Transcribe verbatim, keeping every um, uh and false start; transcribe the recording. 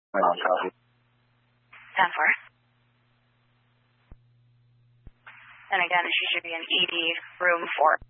Copy. ten four. And again, she should be in E D, room four.